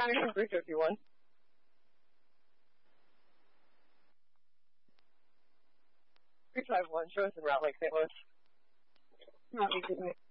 Paddington 351. Show us in Route Lake, St. Louis. Not me, good night.